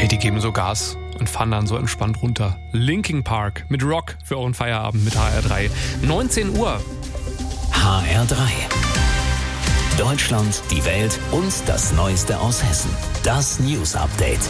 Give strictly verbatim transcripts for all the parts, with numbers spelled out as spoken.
Hey, die geben so Gas und fahren dann so entspannt runter. Linkin Park mit Rock für euren Feierabend mit H R drei. neunzehn Uhr. H R drei. Deutschland, die Welt und das Neueste aus Hessen. Das News Update.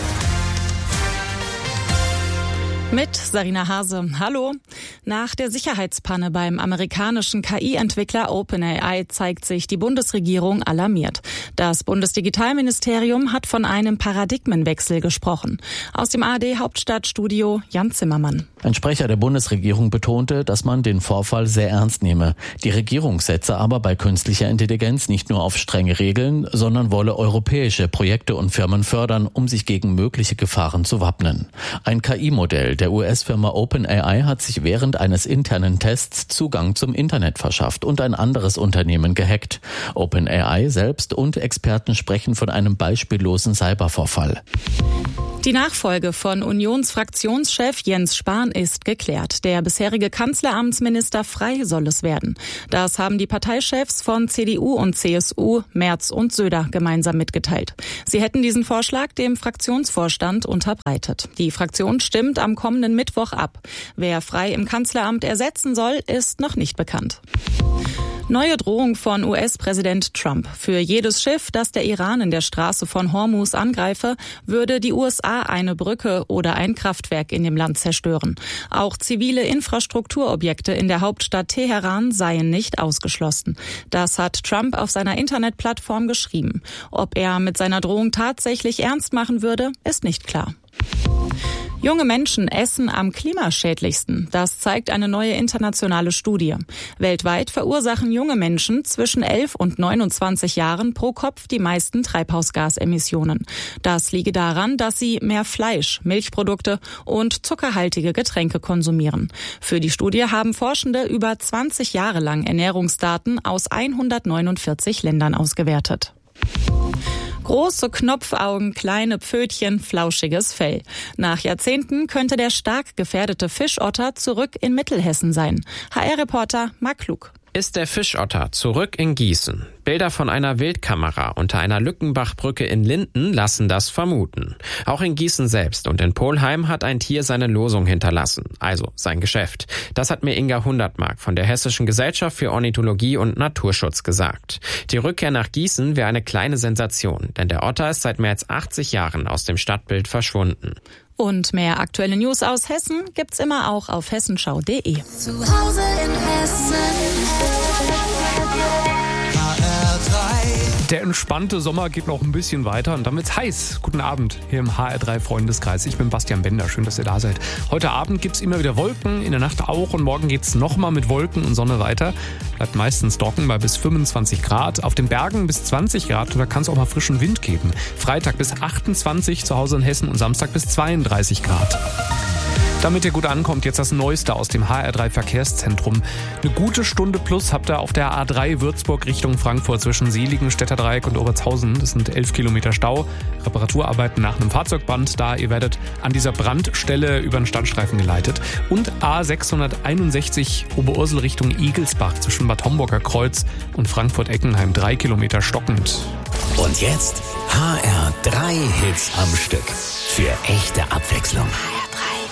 Mit Sarina Hase. Hallo. Nach der Sicherheitspanne beim amerikanischen K I-Entwickler OpenAI zeigt sich die Bundesregierung alarmiert. Das Bundesdigitalministerium hat von einem Paradigmenwechsel gesprochen. Aus dem A R D-Hauptstadtstudio Jan Zimmermann. Ein Sprecher der Bundesregierung betonte, dass man den Vorfall sehr ernst nehme. Die Regierung setze aber bei künstlicher Intelligenz nicht nur auf strenge Regeln, sondern wolle europäische Projekte und Firmen fördern, um sich gegen mögliche Gefahren zu wappnen. Ein K I-Modell der U S-Firma OpenAI hat sich während eines internen Tests Zugang zum Internet verschafft und ein anderes Unternehmen gehackt. OpenAI selbst und Experten sprechen von einem beispiellosen Cybervorfall. Die Nachfolge von Unionsfraktionschef Jens Spahn ist geklärt. Der bisherige Kanzleramtsminister Frey soll es werden. Das haben die Parteichefs von C D U und C S U, Merz und Söder, gemeinsam mitgeteilt. Sie hätten diesen Vorschlag dem Fraktionsvorstand unterbreitet. Die Fraktion stimmt am kommenden Mittwoch ab. Wer Frey im Kanzleramt ersetzen soll, ist noch nicht bekannt. Neue Drohung von U S-Präsident Trump. Für jedes Schiff, das der Iran in der Straße von Hormuz angreife, würde die U S A eine Brücke oder ein Kraftwerk in dem Land zerstören. Auch zivile Infrastrukturobjekte in der Hauptstadt Teheran seien nicht ausgeschlossen. Das hat Trump auf seiner Internetplattform geschrieben. Ob er mit seiner Drohung tatsächlich ernst machen würde, ist nicht klar. Junge Menschen essen am klimaschädlichsten. Das zeigt eine neue internationale Studie. Weltweit verursachen junge Menschen zwischen elf und neunundzwanzig Jahren pro Kopf die meisten Treibhausgasemissionen. Das liege daran, dass sie mehr Fleisch, Milchprodukte und zuckerhaltige Getränke konsumieren. Für die Studie haben Forschende über zwanzig Jahre lang Ernährungsdaten aus hundertneunundvierzig Ländern ausgewertet. Große Knopfaugen, kleine Pfötchen, flauschiges Fell. Nach Jahrzehnten könnte der stark gefährdete Fischotter zurück in Mittelhessen sein. H R-Reporter Marc Klug. Ist der Fischotter zurück in Gießen? Bilder von einer Wildkamera unter einer Lückenbachbrücke in Linden lassen das vermuten. Auch in Gießen selbst und in Polheim hat ein Tier seine Losung hinterlassen, also sein Geschäft. Das hat mir Inga Hundertmark von der Hessischen Gesellschaft für Ornithologie und Naturschutz gesagt. Die Rückkehr nach Gießen wäre eine kleine Sensation, denn der Otter ist seit mehr als achtzig Jahren aus dem Stadtbild verschwunden. Und mehr aktuelle News aus Hessen gibt's immer auch auf hessenschau punkt de. Zu Hause in Hessen. H R drei. Der entspannte Sommer geht noch ein bisschen weiter und dann wird's heiß. Guten Abend hier im H R drei Freundeskreis. Ich bin Bastian Bender. Schön, dass ihr da seid. Heute Abend gibt's immer wieder Wolken, in der Nacht auch und morgen geht's nochmal mit Wolken und Sonne weiter. Bleibt meistens trocken bei bis fünfundzwanzig Grad. Auf den Bergen bis zwanzig Grad und da kann es auch mal frischen Wind geben. Freitag bis achtundzwanzig zu Hause in Hessen und Samstag bis zweiunddreißig Grad. Damit ihr gut ankommt, jetzt das Neueste aus dem H R drei Verkehrszentrum. Eine gute Stunde plus habt ihr auf der A drei Würzburg Richtung Frankfurt zwischen Seligen, Städterdreieck und Obertshausen. Das sind elf Kilometer Stau. Reparaturarbeiten nach einem Fahrzeugbrand da. Ihr werdet an dieser Brandstelle über den Standstreifen geleitet. Und A sechshunderteinundsechzig Oberursel Richtung Igelsbach zwischen Bad Homburger Kreuz und Frankfurt-Eckenheim. Drei Kilometer stockend. Und jetzt H R drei Hits am Stück. Für echte Abwechslung.